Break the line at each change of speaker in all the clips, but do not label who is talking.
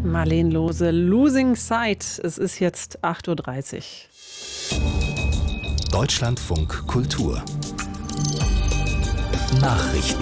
Marleen Lohse, Losing Sight. Es ist jetzt 8:30 Uhr.
Deutschlandfunk Kultur Nachrichten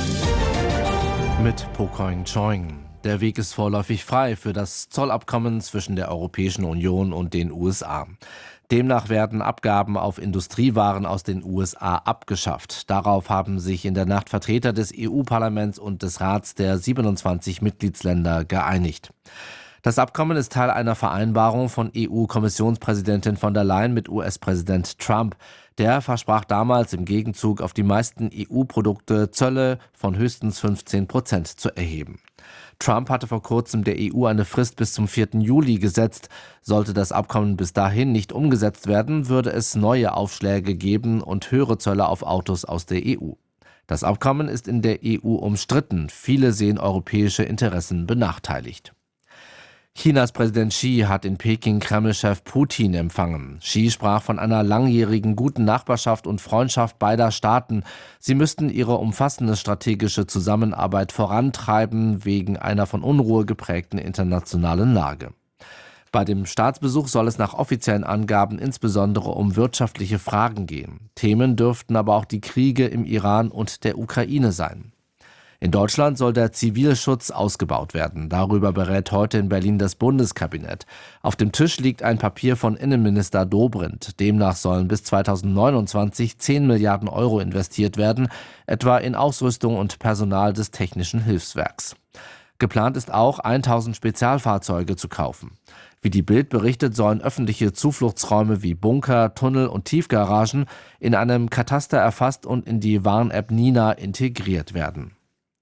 mit Pocoin Choing. Der Weg ist vorläufig frei für das Zollabkommen zwischen der Europäischen Union und den USA. Demnach werden Abgaben auf Industriewaren aus den USA abgeschafft. Darauf haben sich in der Nacht Vertreter des EU-Parlaments und des Rats der 27 Mitgliedsländer geeinigt. Das Abkommen ist Teil einer Vereinbarung von EU-Kommissionspräsidentin von der Leyen mit US-Präsident Trump. Der versprach damals im Gegenzug auf die meisten EU-Produkte Zölle von höchstens 15% zu erheben. Trump hatte vor kurzem der EU eine Frist bis zum 4. Juli gesetzt. Sollte das Abkommen bis dahin nicht umgesetzt werden, würde es neue Aufschläge geben und höhere Zölle auf Autos aus der EU. Das Abkommen ist in der EU umstritten. Viele sehen europäische Interessen benachteiligt. Chinas Präsident Xi hat in Peking Kremlchef Putin empfangen. Xi sprach von einer langjährigen guten Nachbarschaft und Freundschaft beider Staaten. Sie müssten ihre umfassende strategische Zusammenarbeit vorantreiben wegen einer von Unruhe geprägten internationalen Lage. Bei dem Staatsbesuch soll es nach offiziellen Angaben insbesondere um wirtschaftliche Fragen gehen. Themen dürften aber auch die Kriege im Iran und der Ukraine sein. In Deutschland soll der Zivilschutz ausgebaut werden. Darüber berät heute in Berlin das Bundeskabinett. Auf dem Tisch liegt ein Papier von Innenminister Dobrindt. Demnach sollen bis 2029 10 Milliarden Euro investiert werden, etwa in Ausrüstung und Personal des Technischen Hilfswerks. Geplant ist auch, 1000 Spezialfahrzeuge zu kaufen. Wie die Bild berichtet, sollen öffentliche Zufluchtsräume wie Bunker, Tunnel und Tiefgaragen in einem Kataster erfasst und in die Warn-App Nina integriert werden.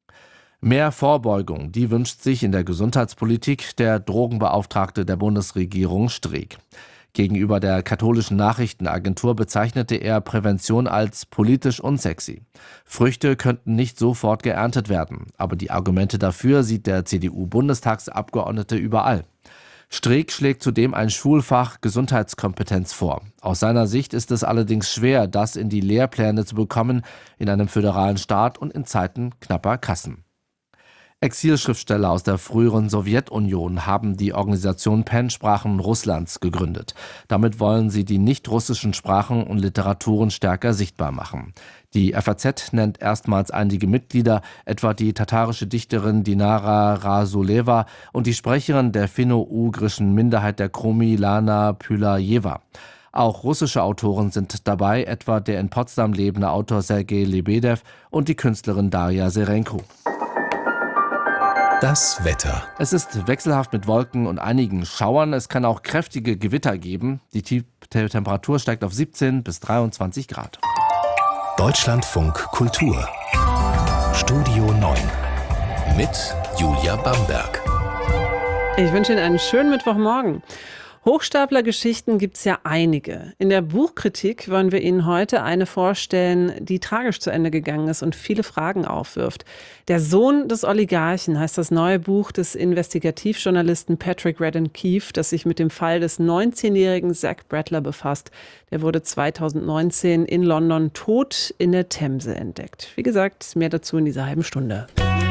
Mehr Vorbeugung, die wünscht sich in der Gesundheitspolitik der Drogenbeauftragte der Bundesregierung Streeck. Gegenüber der katholischen Nachrichtenagentur bezeichnete er Prävention als politisch unsexy. Früchte könnten nicht sofort geerntet werden, aber die Argumente dafür sieht der CDU-Bundestagsabgeordnete überall. Streeck schlägt zudem ein Schulfach Gesundheitskompetenz vor. Aus seiner Sicht ist es allerdings schwer, das in die Lehrpläne zu bekommen, in einem föderalen Staat und in Zeiten knapper Kassen. Exilschriftsteller aus der früheren Sowjetunion haben die Organisation PEN-Sprachen Russlands gegründet. Damit wollen sie die nicht-russischen Sprachen und Literaturen stärker sichtbar machen. Die FAZ nennt erstmals einige Mitglieder, etwa die tatarische Dichterin Dinara Rasuleva und die Sprecherin der finno-ugrischen Minderheit der Komi Lana Pylajewa. Auch russische Autoren sind dabei, etwa der in Potsdam lebende Autor Sergei Lebedew und die Künstlerin Daria Serenko.
Das Wetter.
Es ist wechselhaft mit Wolken und einigen Schauern. Es kann auch kräftige Gewitter geben. Die Temperatur steigt auf 17 bis 23 Grad.
Deutschlandfunk Kultur Studio 9 mit Julia Bamberg.
Ich wünsche Ihnen einen schönen Mittwochmorgen. Hochstapler-Geschichten gibt es ja einige. In der Buchkritik wollen wir Ihnen heute eine vorstellen, die tragisch zu Ende gegangen ist und viele Fragen aufwirft. Der Sohn des Oligarchen heißt das neue Buch des Investigativjournalisten Patrick Radden-Keefe, das sich mit dem Fall des 19-jährigen Zach Bradler befasst. Der wurde 2019 in London tot in der Themse entdeckt. Wie gesagt, mehr dazu in dieser halben Stunde.